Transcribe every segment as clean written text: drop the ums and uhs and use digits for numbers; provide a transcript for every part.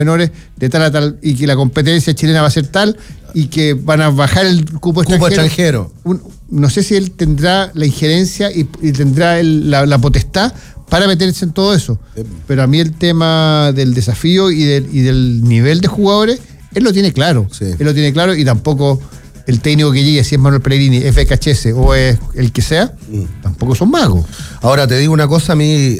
menores de tal a tal, y que la competencia chilena va a ser tal, y que van a bajar el cupo extranjero. No sé si él tendrá la injerencia y tendrá la potestad para meterse en todo eso. Pero a mí el tema del desafío y del nivel de jugadores, él lo tiene claro. Sí. Él lo tiene claro, y tampoco el técnico que llegue, si es Manuel Pellegrini, FKHS o es el que sea, tampoco son magos. Ahora te digo una cosa, a mí,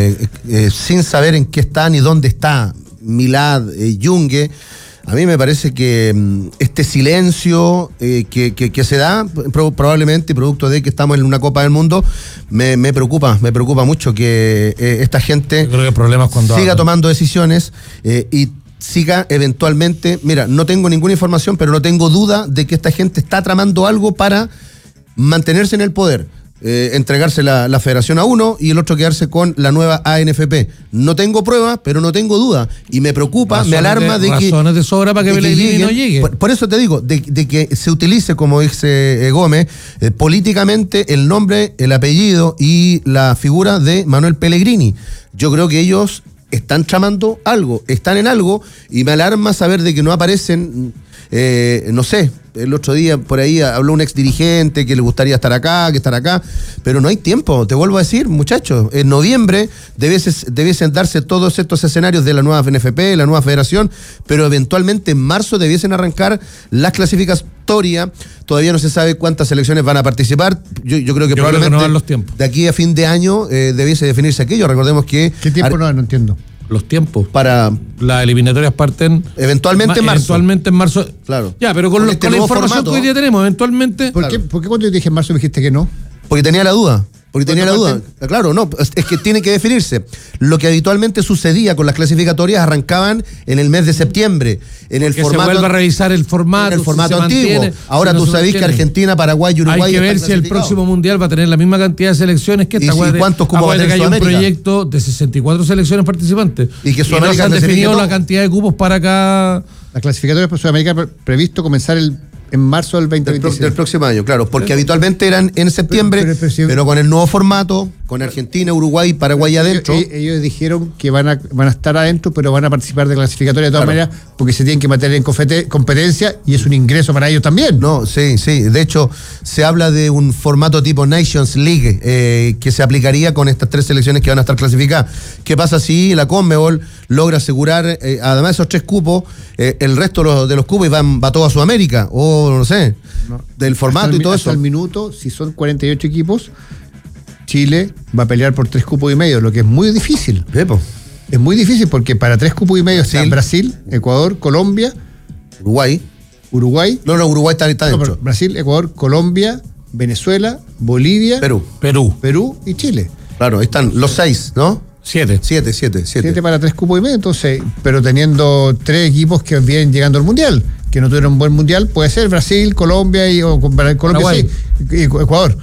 sin saber en qué está ni dónde está Milad, Yungue, a mí me parece que este silencio que se da, probablemente producto de que estamos en una Copa del Mundo, me preocupa mucho que esta gente yo creo que problemas cuando siga tomando decisiones y siga eventualmente. Mira, no tengo ninguna información, pero no tengo duda de que esta gente está tramando algo para mantenerse en el poder. Entregarse la federación a uno y el otro quedarse con la nueva ANFP. No tengo pruebas, pero no tengo duda. Y me preocupa, me alarma de que... Razones de sobra para que Pellegrini no llegue. Por eso te digo, de que se utilice, como dice Gómez, políticamente el nombre, el apellido y la figura de Manuel Pellegrini. Yo creo que ellos están tramando algo, están en algo, y me alarma saber de que no aparecen... no sé, el otro día por ahí habló un ex dirigente que le gustaría estar acá, pero no hay tiempo, te vuelvo a decir, muchachos, en noviembre debiesen darse todos estos escenarios de la nueva NFP, la nueva federación, pero eventualmente en marzo debiesen arrancar las clasificatorias. Todavía no se sabe cuántas selecciones van a participar, yo creo que probablemente no dan los tiempos. De aquí a fin de año debiese definirse aquello. Recordemos que... ¿Qué tiempo no entiendo? Los tiempos. Para las eliminatorias parten eventualmente en marzo. Claro. Ya, pero con la información formato, que hoy día tenemos, eventualmente. ¿Por qué cuando yo dije en marzo me dijiste que no? Porque tenía la duda. Claro, no, es que tiene que definirse. Lo que habitualmente sucedía con las clasificatorias arrancaban en el mes de septiembre. En el formato, se vuelve a revisar el formato. En el formato antiguo. Ahora tú sabés que Argentina, Paraguay y Uruguay. Hay que ver si el próximo mundial va a tener la misma cantidad de selecciones que esta. ¿Y cuántos cupos va a tener Sudamérica? Hay un proyecto de 64 selecciones participantes. Y que Sudamérica no se han definido la cantidad de cupos para acá. La clasificatoria por Sudamérica previsto comenzar en marzo del 2026. Del próximo año, claro, porque habitualmente eran en septiembre, pero con el nuevo formato, con Argentina, Uruguay, Paraguay adentro. Ellos dijeron que van a estar adentro, pero van a participar de clasificatoria de todas maneras, porque se tienen que meter en competencia y es un ingreso para ellos también. No, sí. De hecho, se habla de un formato tipo Nations League que se aplicaría con estas 3 selecciones que van a estar clasificadas. ¿Qué pasa si la Conmebol logra asegurar, además de esos 3 cupos, el resto de los cupos y va todo a Sudamérica? O no sé, del formato y todo eso. Hasta el minuto, si son 48 equipos, Chile va a pelear por 3 cupos y medio, lo que es muy difícil. Es muy difícil porque para 3 cupos y medio están Brasil, Ecuador, Colombia, Uruguay. No, Uruguay está dentro. Brasil, Ecuador, Colombia, Venezuela, Bolivia, Perú y Chile. Claro, ahí están los 6, ¿no? 7 para 3 cupos y medio, entonces, pero teniendo 3 equipos que vienen llegando al Mundial, que no tuvieron un buen Mundial, puede ser Brasil, Colombia Paraguay. Sí, y Ecuador.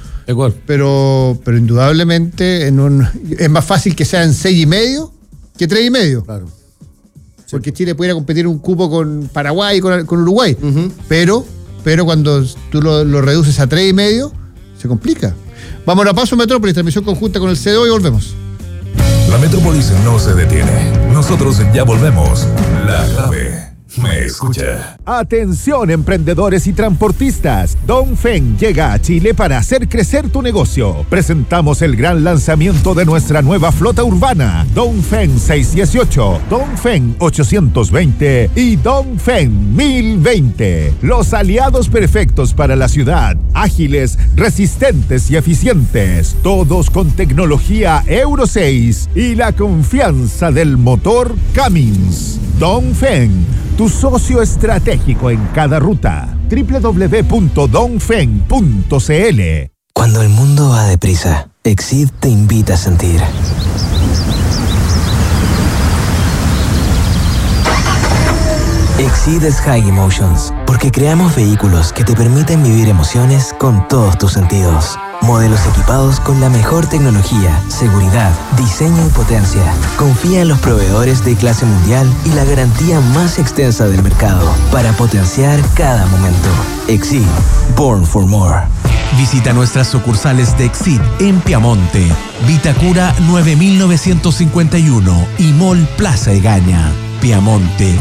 Pero indudablemente es más fácil que sean 6,5 que 3,5. Claro. Porque Chile pudiera competir un cupo con Paraguay y con Uruguay. Pero cuando tú lo reduces a 3,5, se complica. Vamos a Paso Metrópolis, transmisión conjunta con el CDO y volvemos. La Metrópolis no se detiene. Nosotros ya volvemos. La clave me escucha. Atención, emprendedores y transportistas. Dongfeng llega a Chile para hacer crecer tu negocio. Presentamos el gran lanzamiento de nuestra nueva flota urbana, Dongfeng 618, Dongfeng 820 y Dongfeng 1020. Los aliados perfectos para la ciudad, ágiles, resistentes y eficientes, todos con tecnología Euro 6 y la confianza del motor Cummins. Dongfeng, tu socio estratégico en cada ruta. www.dongfeng.cl. Cuando el mundo va deprisa, Exid te invita a sentir. Exid es High Emotions, porque creamos vehículos que te permiten vivir emociones con todos tus sentidos. Modelos equipados con la mejor tecnología, seguridad, diseño y potencia. Confía en los proveedores de clase mundial y la garantía más extensa del mercado para potenciar cada momento. Exid, born for more. Visita nuestras sucursales de Exid en Piamonte, Vitacura 9951 y Mall Plaza Egaña. Piamonte